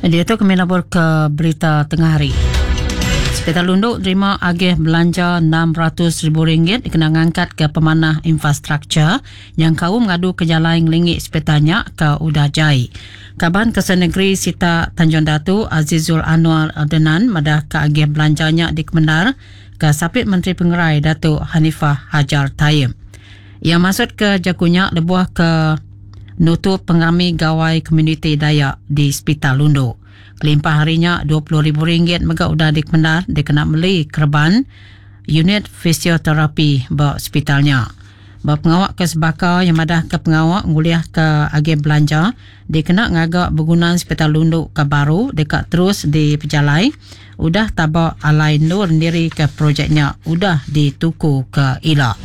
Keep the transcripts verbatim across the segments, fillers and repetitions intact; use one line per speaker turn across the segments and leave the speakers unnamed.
Dia tu kami lapor ke berita tengah hari. Hospital Lunduk terima agih belanja enam ratus ribu ringgit kena ngangkat ke pemanah infrastruktur yang kau mengadu ke jalan linggit hospitalnya ke Udah Jai. Kaban Kesehatan Negeri Sita Tanjung Datu Azizul Anwar Adenan madah ke agih belanjanya di Kemendar ke Sapit Menteri Pengerai Datuk Hanifah Hajar Taim. Ia maksud ke jakunya lebuah ke nutup pengrami gawai komuniti Dayak di Hospital Lunduk. Kelimpah harinya dua puluh ribu ringgit mega udah di Kemendar dia kena beli kerban unit fisioterapi buat hospitalnya. Buat pengawak ke sebaka yang madah ke pengawak nguliah ke agen belanja dia kena ngagak berguna Hospital Lunduk ke baru dekat terus di pejalai udah tabak alai nur sendiri ke projeknya udah dituku ke Ila.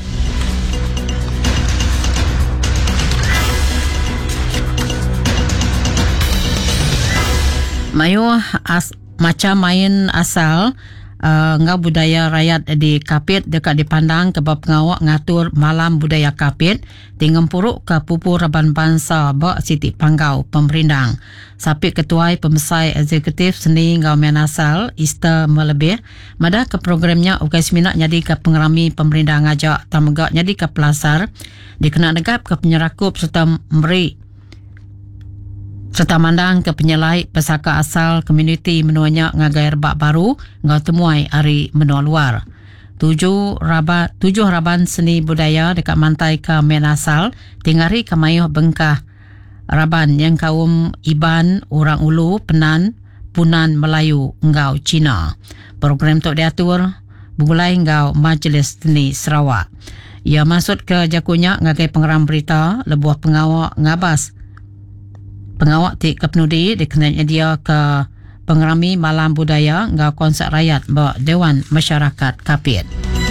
Mayu as, macam main asal uh, ngau budaya rakyat di Kapit dekat dipandang ke bab pengawak ngatur malam budaya Kapit dengan puruk ke pupu Raban Bangsa Bak Siti Panggau Pemerindang. Sapit ketuai pemesai eksekutif seni ngau main asal Ista Melebih madah ke programnya ukai seminak jadi ke pengerami pemerintah ngajak tamagak jadi ke pelasar dikena negap ke penyerakup serta memberi serta mandang ke penyelai pesaka asal komuniti menuanya ngagai rebak baru ngau temuai hari menua luar. Tujuh raban, tujuh raban seni budaya dekat mantai ke main asal tingari ke mayuh bengkah raban yang kaum Iban, Orang Ulu, Penan, Punan Melayu ngau Cina. Program tu diatur mulai ngau Majlis Seni Sarawak. Ia maksud ke jakunya ngagai pengeram berita lebuah pengawak ngabas pengawak ti kepenudi dikenanya dia ke pengerami malam budaya ngau konsert rakyat bawa Dewan Masyarakat Kapit.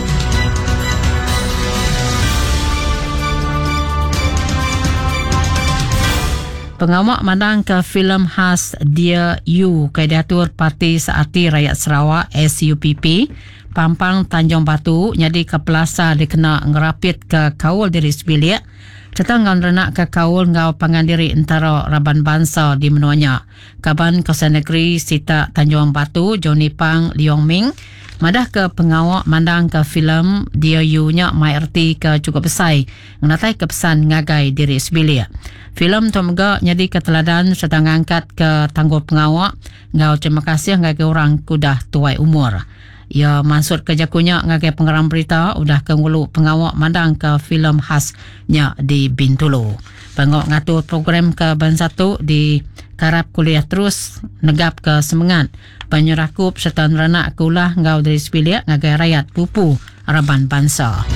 Pengawak mandang ke filem khas Dia You ke diatur Parti Searti Rakyat Sarawak S U P P Pampang Tanjung Batu jadi ke pelasa dikena ngerapit ke kaul diri sebilik serta ngau renak ke kaul ngau pangandiri antara Raban Bangsa di menuanya. Kaban Kesehatan Negeri Sita Tanjung Batu Johnny Pang Leong Ming madah ke pengawak mandang ke filem Dia You nya mai erti ke cukup besar ngatai ke pesan ngagai diri sebilik. Filem tu mega jadi keteladan serta ngangkat ke tanggul pengawak ngau terima kasih ngagai orang kudah tuai umur. Ia maksud ke jakunya ngagai pengeram berita udah ke ngulu pengawak mandang ke filem khasnya di Bintulu. Pengawak ngatur program ke ban satu di karap kuliah terus negap ke semangat penyerakup serta neranak ke ulah ngau dari sebilik ngagai rakyat pupu Raban Bangsa.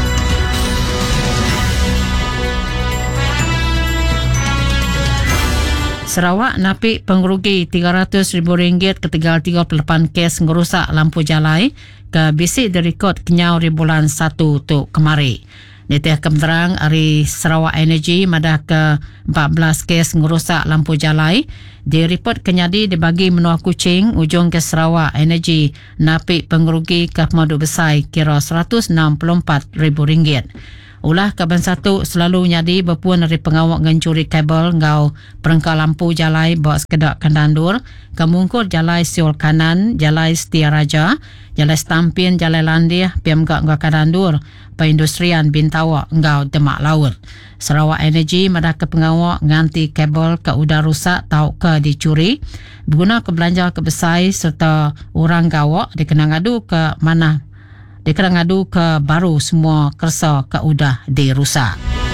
Sarawak napi pengerugi tiga ratus ribu ringgit ketegal tiga puluh lapan kes ngerusak lampu jalai ke bisik direkod kenyau di bulan satu tu kemari. Nitih kementerang hari Sarawak Energy madah ke empat belas kes ngerusak lampu jalai. Di report kenyadi dibagi menua Kuching ujung ke Sarawak Energy napi pengerugi ke pemadu besar kira seratus enam puluh empat ribu ringgit. Ulah kaban satu selalu nyadi berpuan dari pengawak ngencuri kabel ngau perengkau lampu jalai bawa sekedak kandandur, kemungkur jalai siul kanan, jalai Setia Raja, jalai Stampin, jalai Landih, piam gak ngau kandandur, perindustrian Bintawa ngau Demak Laut. Sarawak Energy madah ke pengawak nganti kabel ke udah rusak tau ke dicuri, berguna ke belanja ke besar serta orang gawak dikenang adu ke mana dia kena ngadu ke baru semua kersa ke udah dirusak.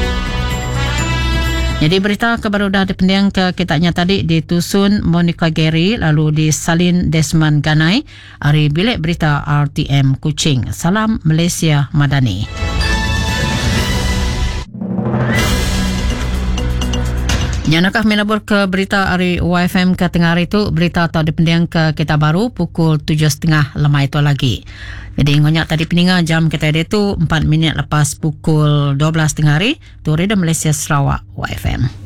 Jadi berita ke baru dah dipendiang ke kitanya tadi di Tusun Monica Gary lalu di Salin Desmond Ganai hari bilik berita R T M Kuching. Salam Malaysia Madani. Yanakah menabur ke berita hari Y F M ke tengah hari itu berita atau dipendiang ke kita baru pukul tujuh tiga puluh lemah itu lagi. Jadi ngonyak tadi peninga jam kita itu empat minit lepas pukul dua belas tengah hari tu Reda Malaysia Sarawak Y F M.